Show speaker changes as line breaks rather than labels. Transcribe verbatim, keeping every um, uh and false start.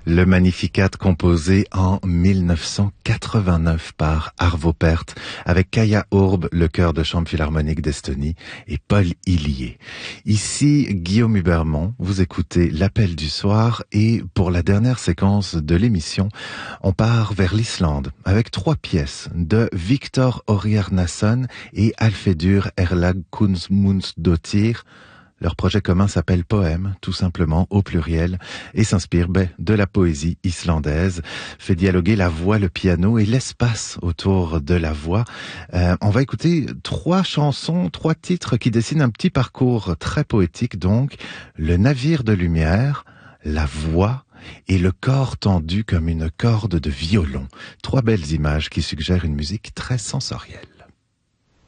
Le Magnificat composé en mille neuf cent quatre-vingt-neuf par Arvo Pärt avec Kaia Urb, le chœur de chambre philharmonique d'Estonie, et Paul Hillier. Ici, Guillaume Hubermont, vous écoutez l'Appel du soir et pour la dernière séquence de l'émission, on part vers l'Islande avec trois pièces de Victor Óriarnason et Alfedur Erlagsmundsdóttir. Leur projet commun s'appelle Poème, tout simplement, au pluriel, et s'inspire ben, de la poésie islandaise, fait dialoguer la voix, le piano et l'espace autour de la voix. Euh, on va écouter trois chansons, trois titres qui dessinent un petit parcours très poétique, donc Le navire de lumière, La voix et le corps tendu comme une corde de violon. Trois belles images qui suggèrent une musique très sensorielle.